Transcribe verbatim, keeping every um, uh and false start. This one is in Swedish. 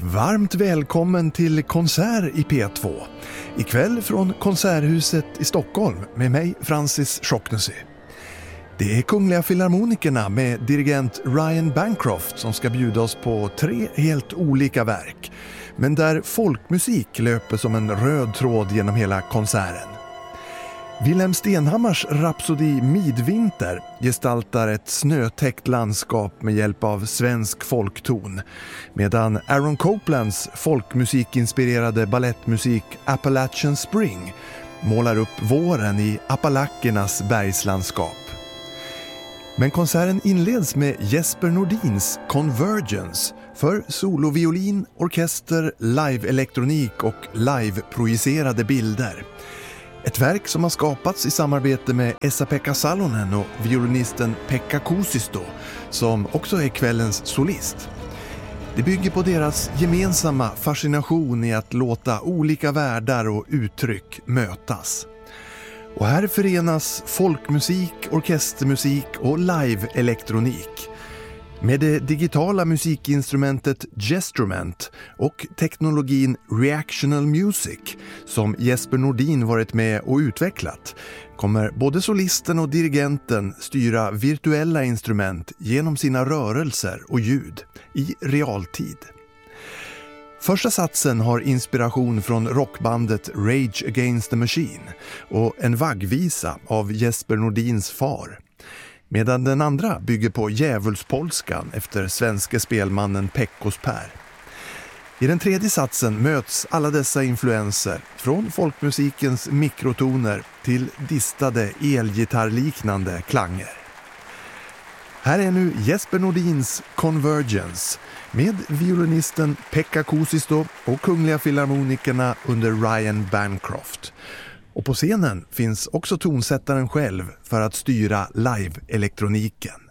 Varmt välkommen till konsert i P två. Ikväll från Konserthuset i Stockholm med mig Francis Schocknessy. Det är Kungliga Filharmonikerna med dirigent Ryan Bancroft som ska bjuda oss på tre helt olika verk, men där folkmusik löper som en röd tråd genom hela konserten. Wilhelm Stenhammars Rhapsody Midvinter gestaltar ett snötäckt landskap med hjälp av svensk folkton, medan Aaron Coplands folkmusikinspirerade ballettmusik Appalachian Spring målar upp våren i Appalackernas bergslandskap. Men konserten inleds med Jesper Nordins Convergence för soloviolin, orkester, live-elektronik och live-projicerade bilder. Ett verk som har skapats i samarbete med Esa-Pekka Salonen och violinisten Pekka Kuusisto, som också är kvällens solist. Det bygger på deras gemensamma fascination i att låta olika världar och uttryck mötas. Och här förenas folkmusik, orkestermusik och live-elektronik med det digitala musikinstrumentet Gestrument och teknologin Reactional Music som Jesper Nordin varit med och utvecklat, kommer både solisten och dirigenten styra virtuella instrument genom sina rörelser och ljud i realtid. Första satsen har inspiration från rockbandet Rage Against the Machine och en vaggvisa av Jesper Nordins far, medan den andra bygger på djävulspolskan efter svenska spelmannen Pekkos Per. I den tredje satsen möts alla dessa influenser från folkmusikens mikrotoner till distade elgitarrliknande klanger. Här är nu Jesper Nordins Convergence med violinisten Pekka Kuusisto och Kungliga Filharmonikerna under Ryan Bancroft. Och på scenen finns också tonsättaren själv för att styra live-elektroniken.